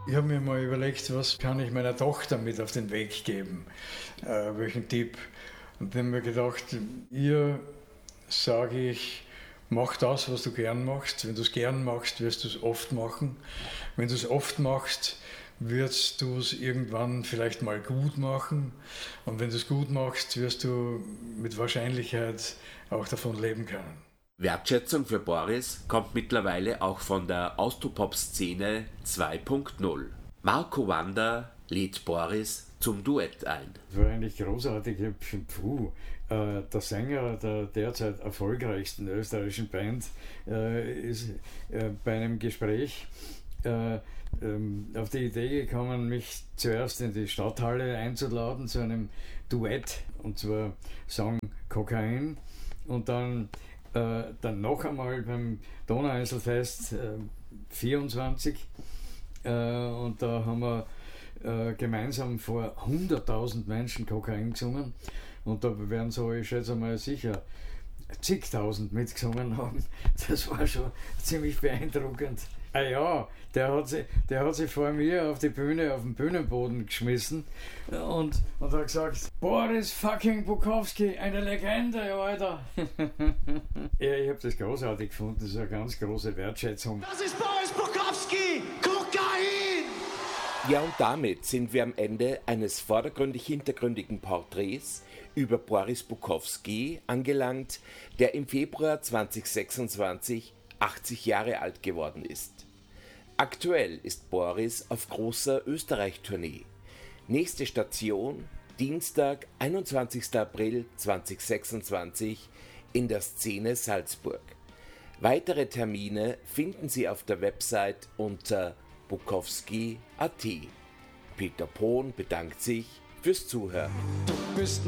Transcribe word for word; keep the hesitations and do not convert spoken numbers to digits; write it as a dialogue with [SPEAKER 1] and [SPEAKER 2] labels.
[SPEAKER 1] Ich habe mir mal überlegt, was kann ich meiner Tochter mit auf den Weg geben, äh, welchen Tipp. Und dann habe ich mir gedacht, ihr sage ich, mach das, was du gern machst. Wenn du es gern machst, wirst du es oft machen. Wenn du es oft machst, wirst du es irgendwann vielleicht mal gut machen. Und wenn du es gut machst, wirst du mit Wahrscheinlichkeit auch davon leben können.
[SPEAKER 2] Wertschätzung für Boris kommt mittlerweile auch von der Austropop-Szene zwei Punkt null. Marco Wander lädt Boris zum Duett ein.
[SPEAKER 1] Das war eigentlich großartig. Puh, äh, der Sänger der derzeit erfolgreichsten österreichischen Band äh, ist äh, bei einem Gespräch äh, ähm, auf die Idee gekommen, mich zuerst in die Stadthalle einzuladen zu einem Duett, und zwar Song Kokain, und dann Äh, dann noch einmal beim Donauinselfest äh, vierundzwanzig äh, und da haben wir äh, gemeinsam vor hunderttausend Menschen Kokain gesungen, und da werden so, ich schätze mal, sicher zigtausend mitgesungen haben. Das war schon ziemlich beeindruckend. Ah ja, der hat sich, der hat sich vor mir auf die Bühne, auf den Bühnenboden geschmissen und, und hat gesagt, Boris fucking Bukowski, eine Legende, Alter. Ja, ich habe das großartig gefunden, das ist eine ganz große Wertschätzung.
[SPEAKER 3] Das ist Boris Bukowski, Kokain!
[SPEAKER 2] Ja, und damit sind wir am Ende eines vordergründig-hintergründigen Porträts über Boris Bukowski angelangt, der im Februar zweitausendsechsundzwanzig achtzig Jahre alt geworden ist. Aktuell ist Boris auf großer Österreich-Tournee. Nächste Station, Dienstag, einundzwanzigster April zweitausendsechsundzwanzig in der Szene Salzburg. Weitere Termine finden Sie auf der Website unter bukowski punkt at. Peter Pohn bedankt sich fürs Zuhören.
[SPEAKER 1] Du bist